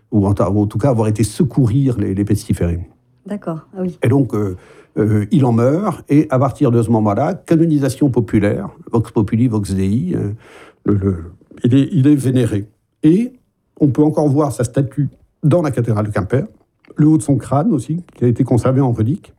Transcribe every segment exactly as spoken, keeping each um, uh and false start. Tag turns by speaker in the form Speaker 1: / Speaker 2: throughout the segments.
Speaker 1: ou en, en tout cas avoir été secourir les, les pestiférés.
Speaker 2: D'accord, ah oui.
Speaker 1: Et donc, euh, euh, il en meurt, et à partir de ce moment-là, canonisation populaire, Vox Populi, Vox Dei, euh, le, le, il, est, il est vénéré. Et on peut encore voir sa statue dans la cathédrale de Quimper, le haut de son crâne aussi, qui a été conservé en relique,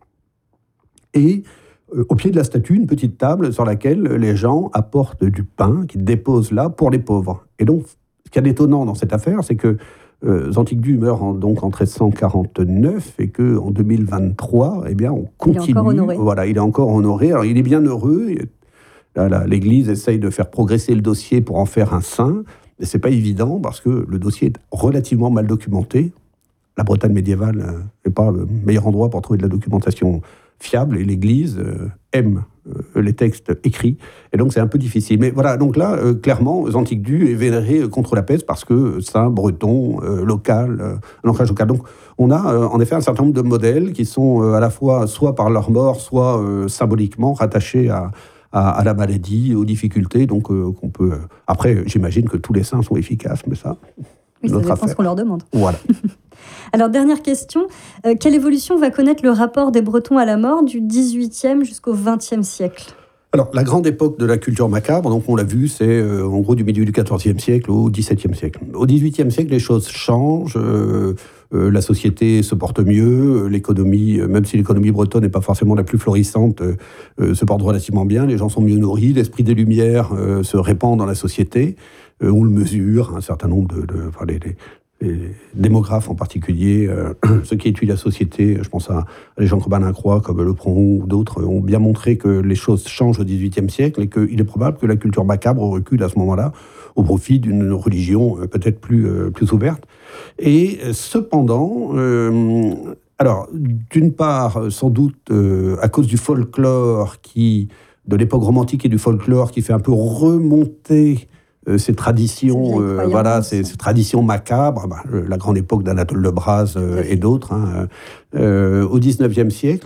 Speaker 1: et euh, au pied de la statue, une petite table sur laquelle les gens apportent du pain, qu'ils déposent là pour les pauvres. Et donc, ce qu'il y a d'étonnant dans cette affaire, c'est que Euh, Zantigdu meurt en, donc en treize cent quarante-neuf et qu'en deux mille vingt-trois, eh bien, on continue.
Speaker 2: Il est encore honoré.
Speaker 1: Voilà, il est encore honoré. Alors, il est bien heureux. Là, là, l'Église essaye de faire progresser le dossier pour en faire un saint. Mais ce n'est pas évident parce que le dossier est relativement mal documenté. La Bretagne médiévale n'est pas le meilleur endroit pour trouver de la documentation fiable et l'Église euh, aime euh, les textes écrits. Et donc, c'est un peu difficile. Mais voilà, donc là, euh, clairement, Zantigdu est vénéré contre la peste parce que saint, breton, euh, local, euh, un ancrage local. Donc, on a euh, en effet un certain nombre de modèles qui sont euh, à la fois, soit par leur mort, soit euh, symboliquement rattachés à, à, à la maladie, aux difficultés. Donc, euh, qu'on peut... Euh, après, j'imagine que tous les saints sont efficaces, mais ça...
Speaker 2: Oui, ça dépend ce qu'on leur demande.
Speaker 1: Voilà.
Speaker 2: Alors, dernière question. Euh, quelle évolution va connaître le rapport des Bretons à la mort du dix-huitième jusqu'au vingtième siècle ?
Speaker 1: Alors, la grande époque de la culture macabre, donc on l'a vu, c'est euh, en gros du milieu du quatorzième siècle au dix-septième siècle. Au dix-huitième siècle, les choses changent, euh, euh, la société se porte mieux, l'économie, euh, même si l'économie bretonne n'est pas forcément la plus florissante, euh, euh, se porte relativement bien, les gens sont mieux nourris, l'esprit des Lumières euh, se répand dans la société, euh, on le mesure, un certain nombre de... de enfin, les, les, les démographes en particulier, euh, ceux qui étudient la société, je pense à, à les gens comme Alain Croix, comme Le Pron ou d'autres, ont bien montré que les choses changent au dix-huitième siècle et qu'il est probable que la culture macabre recule à ce moment-là au profit d'une religion euh, peut-être plus, euh, plus ouverte. Et euh, cependant, euh, alors, d'une part, sans doute euh, à cause du folklore qui, de l'époque romantique et du folklore qui fait un peu remonter Euh, ces traditions, euh, voilà, ces, ces traditions macabres, bah, la grande époque d'Anatole de Braz euh, et d'autres, hein, euh, au dix-neuvième siècle.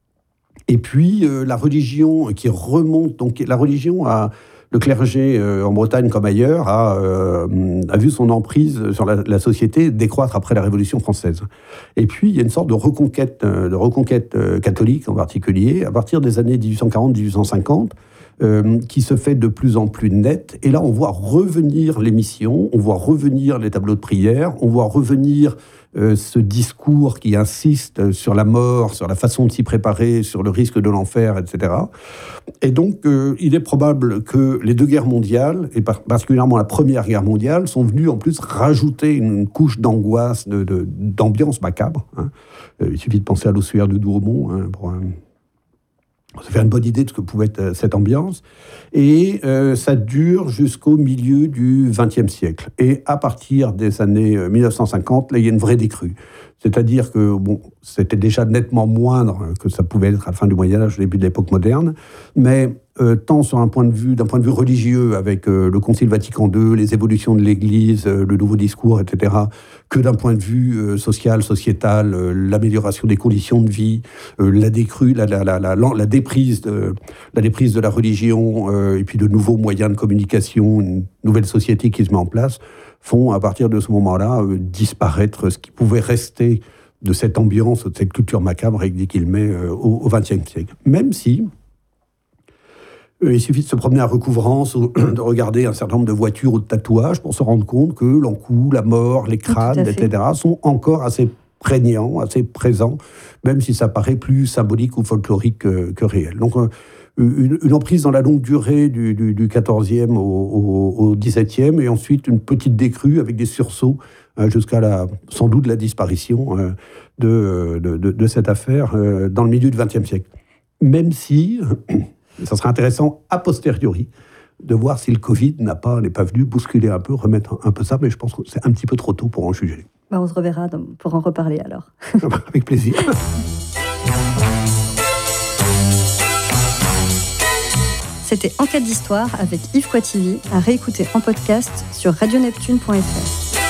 Speaker 1: Et puis euh, la religion qui remonte, donc la religion a, le clergé euh, en Bretagne comme ailleurs a, euh, a vu son emprise sur la, la société décroître après la Révolution française. Et puis il y a une sorte de reconquête, de reconquête euh, catholique en particulier, à partir des années dix-huit cent quarante dix-huit cent cinquante. Euh, qui se fait de plus en plus nette. Et là, on voit revenir les missions, on voit revenir les tableaux de prière, on voit revenir euh, ce discours qui insiste sur la mort, sur la façon de s'y préparer, sur le risque de l'enfer, et cetera. Et donc, euh, il est probable que les deux guerres mondiales, et particulièrement la Première Guerre mondiale, sont venues en plus rajouter une couche d'angoisse, de, de, d'ambiance macabre. Hein. Euh, il suffit de penser à l'ossuaire de Douaumont, hein, pour un... Ça fait une bonne idée de ce que pouvait être cette ambiance. Et euh, ça dure jusqu'au milieu du vingtième siècle. Et à partir des années mille neuf cent cinquante, là, il y a une vraie décrue. C'est-à-dire que bon, c'était déjà nettement moindre que ça pouvait être à la fin du Moyen-Âge, au début de l'époque moderne. Mais euh, tant sur un point de vue, d'un point de vue religieux, avec euh, le Concile Vatican deux, les évolutions de l'Église, euh, le nouveau discours, et cetera, que d'un point de vue euh, social, sociétal, euh, l'amélioration des conditions de vie, euh, la décrue, la, la, la, la, la, déprise de, la déprise de la religion, euh, et puis de nouveaux moyens de communication, une nouvelle société qui se met en place, font, à partir de ce moment-là, euh, disparaître ce qui pouvait rester de cette ambiance, de cette culture macabre, avec des guillemets, euh, au vingtième siècle. Même si, euh, il suffit de se promener à Recouvrance, ou de regarder un certain nombre de voitures ou de tatouages pour se rendre compte que l'encou, la mort, les crânes, et cetera, sont encore assez prégnants, assez présents, même si ça paraît plus symbolique ou folklorique que, que réel. Donc, euh, Une, une emprise dans la longue durée du, du, du quatorzième au, au, au dix-septième, et ensuite une petite décrue avec des sursauts euh, jusqu'à la, sans doute la disparition euh, de, de, de, de cette affaire euh, dans le milieu du vingtième siècle. Même si, ça serait intéressant a posteriori de voir si le Covid n'a pas, n'est pas venu bousculer un peu, remettre un, un peu ça, mais je pense que c'est un petit peu trop tôt pour en juger.
Speaker 2: Bah on se reverra pour en reparler alors.
Speaker 1: Avec plaisir.
Speaker 2: C'était En quête d'histoire avec Yves Quattivi, à réécouter en podcast sur radio neptune point f r.